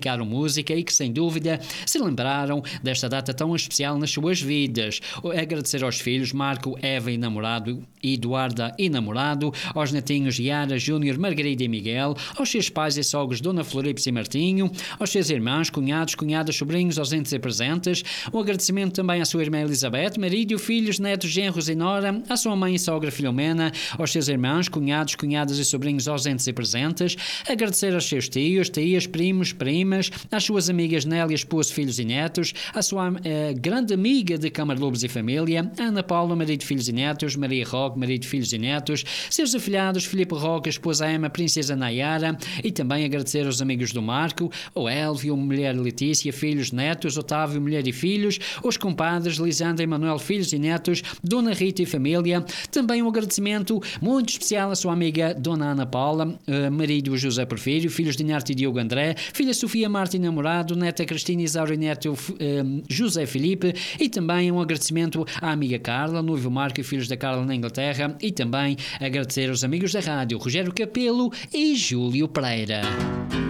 dedicaram música e que, sem dúvida, se lembraram desta data tão especial nas suas vidas. Agradecer aos filhos Marco, Eva e namorado, Eduarda e namorado, aos netinhos Yara, Júnior, Margarida e Miguel, aos seus pais e sogros Dona Florips e Martinho, aos seus irmãos, cunhados, cunhadas, sobrinhos, ausentes e presentes. Um agradecimento também à sua irmã Elizabeth, marido, filhos, netos, genros e nora, à sua mãe e sogra Filomena, aos seus irmãos, cunhados, cunhadas e sobrinhos ausentes e presentes. Agradecer aos seus tios, tias, primos, primas, às suas amigas Nélia, esposo, filhos e netos, à sua grande amiga de Câmara Lobos e família, Ana Paula, marido, filhos e netos, Maria Roque, marido, filhos e netos, seus afilhados, Filipe Roque, esposa Emma, princesa Nayara, e também agradecer aos amigos do Marco, o Elvio, mulher Letícia, filhos, netos, Otávio, mulher e filhos, os compadres Lisandra e Manuel, filhos e netos, Dona Rita e família. Também um agradecimento muito especial à sua amiga Dona Ana Paula, marido José Porfírio, filhos de Inarte e Diogo André, filha Sofia Marta e namorado, neta Cristina Isaura e neto José Filipe, e também um agradecimento à amiga Carla, noivo Marco e filhos da Carla na Inglaterra, e também agradecer aos amigos da rádio Rogério Capelo e Júlio Pereira.